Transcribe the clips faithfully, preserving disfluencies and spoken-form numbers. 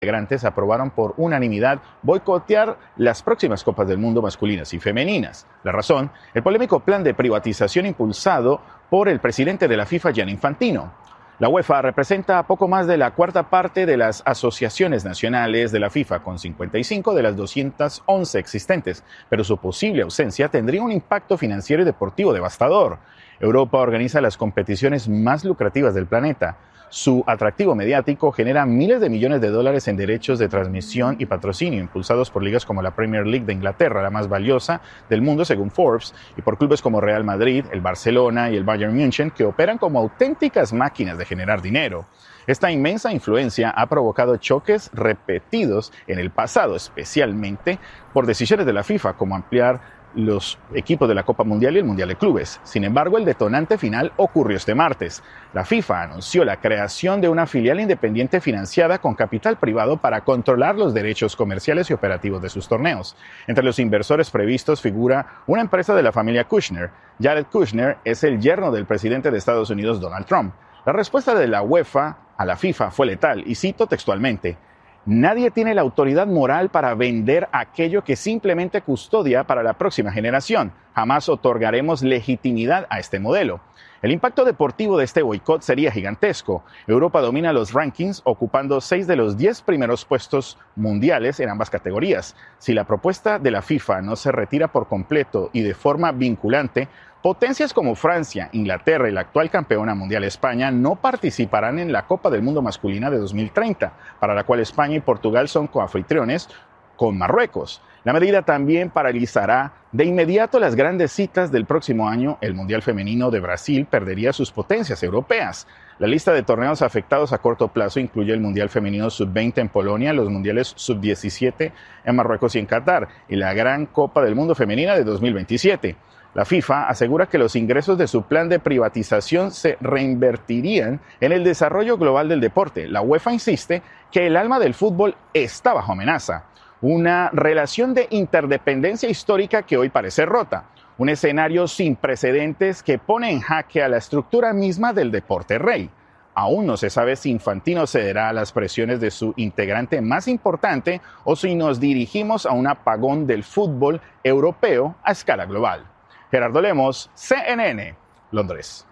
integrantes aprobaron por unanimidad boicotear las próximas Copas del Mundo masculinas y femeninas. La razón, el polémico plan de privatización impulsado por el presidente de la FIFA, Gianni Infantino. La UEFA representa poco más de la cuarta parte de las asociaciones nacionales de la FIFA, con cincuenta y cinco de las doscientas once existentes, pero su posible ausencia tendría un impacto financiero y deportivo devastador. Europa organiza las competiciones más lucrativas del planeta. Su atractivo mediático genera miles de millones de dólares en derechos de transmisión y patrocinio, impulsados por ligas como la Premier League de Inglaterra, la más valiosa del mundo según Forbes, y por clubes como Real Madrid, el Barcelona y el Bayern München, que operan como auténticas máquinas de generar dinero. Esta inmensa influencia ha provocado choques repetidos en el pasado, especialmente por decisiones de la FIFA, como ampliar los equipos de la Copa Mundial y el Mundial de Clubes. Sin embargo, el detonante final ocurrió este martes. La FIFA anunció la creación de una filial independiente financiada con capital privado para controlar los derechos comerciales y operativos de sus torneos. Entre los inversores previstos figura una empresa de la familia Kushner. Jared Kushner es el yerno del presidente de Estados Unidos, Donald Trump. La respuesta de la UEFA a la FIFA fue letal, y cito textualmente: nadie tiene la autoridad moral para vender aquello que simplemente custodia para la próxima generación. Jamás otorgaremos legitimidad a este modelo. El impacto deportivo de este boicot sería gigantesco. Europa domina los rankings, ocupando seis de los diez primeros puestos mundiales en ambas categorías. Si la propuesta de la FIFA no se retira por completo y de forma vinculante, potencias como Francia, Inglaterra y la actual campeona mundial España no participarán en la Copa del Mundo masculina de dos mil treinta, para la cual España y Portugal son coanfitriones con Marruecos. La medida también paralizará de inmediato las grandes citas del próximo año. El Mundial Femenino de Brasil perdería sus potencias europeas. La lista de torneos afectados a corto plazo incluye el Mundial Femenino sub veinte en Polonia, los Mundiales sub diecisiete en Marruecos y en Qatar, y la Gran Copa del Mundo Femenina de dos mil veintisiete. La FIFA asegura que los ingresos de su plan de privatización se reinvertirían en el desarrollo global del deporte. La UEFA insiste que el alma del fútbol está bajo amenaza. Una relación de interdependencia histórica que hoy parece rota. Un escenario sin precedentes que pone en jaque a la estructura misma del deporte rey. Aún no se sabe si Infantino cederá a las presiones de su integrante más importante o si nos dirigimos a un apagón del fútbol europeo a escala global. Gerardo Lemos, C N N, Londres.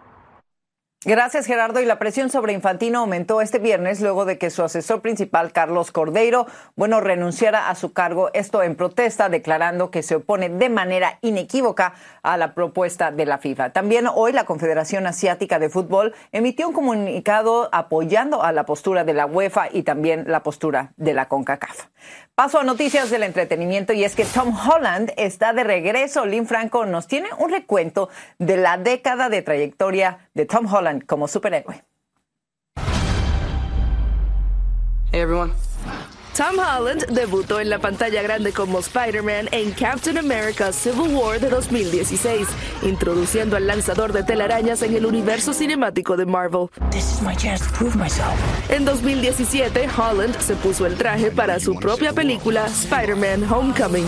Gracias, Gerardo. Y la presión sobre Infantino aumentó este viernes luego de que su asesor principal, Carlos Cordeiro, bueno, renunciara a su cargo, esto en protesta, declarando que se opone de manera inequívoca a la propuesta de la FIFA. También hoy la Confederación Asiática de Fútbol emitió un comunicado apoyando a la postura de la UEFA y también la postura de la CONCACAF. Paso a noticias del entretenimiento, y es que Tom Holland está de regreso. Lynn Franco nos tiene un recuento de la década de trayectoria de Tom Holland como superhéroe. Hey everyone. Tom Holland debutó en la pantalla grande como Spider-Man en Captain America Civil War de dos mil dieciséis, introduciendo al lanzador de telarañas en el universo cinemático de Marvel. This is my chance to prove myself. En dos mil diecisiete, Holland se puso el traje para su propia película Spider-Man Homecoming.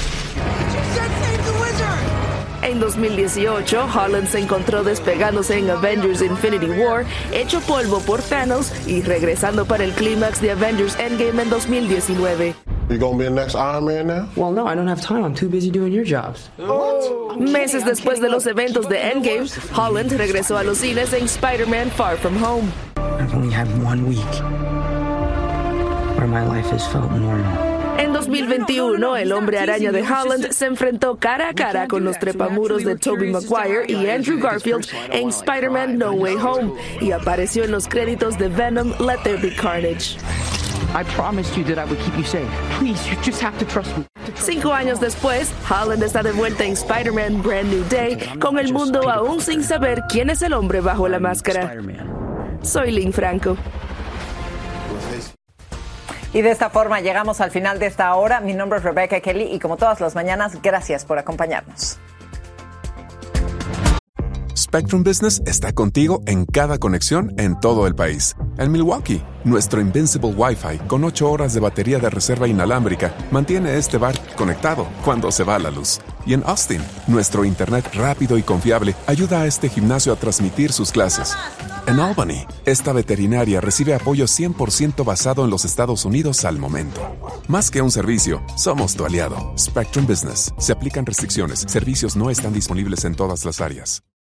En dos mil dieciocho, Holland se encontró despegándose en Avengers Infinity War, hecho polvo por Thanos y regresando para el clímax de Avengers Endgame en dos mil diecinueve. You gonna be the next Iron Man now? Well, no, I don't have time. I'm too busy doing your jobs. What? Meses después de los eventos de Endgame, Holland regresó a los cines en Spider-Man Far From Home. I've only had one week where my life has felt normal. En dos mil veintiuno, el Hombre Araña de Holland se enfrentó cara a cara con los trepamuros de Tobey Maguire y Andrew Garfield en Spider-Man No Way Home y apareció en los créditos de Venom Let There Be Carnage. I promised you that I would keep you safe. Please, you just have to trust me. Cinco años después, Holland está de vuelta en Spider-Man Brand New Day, con el mundo aún sin saber quién es el hombre bajo la máscara. Soy Lynn Franco. Y de esta forma llegamos al final de esta hora. Mi nombre es Rebecca Kelly y como todas las mañanas, gracias por acompañarnos. Spectrum Business está contigo en cada conexión en todo el país. En Milwaukee, nuestro Invincible Wi-Fi con ocho horas de batería de reserva inalámbrica mantiene este bar conectado cuando se va la luz. Y en Austin, nuestro internet rápido y confiable ayuda a este gimnasio a transmitir sus clases. En Albany, esta veterinaria recibe apoyo cien por ciento basado en los Estados Unidos al momento. Más que un servicio, somos tu aliado. Spectrum Business. Se aplican restricciones. Servicios no están disponibles en todas las áreas.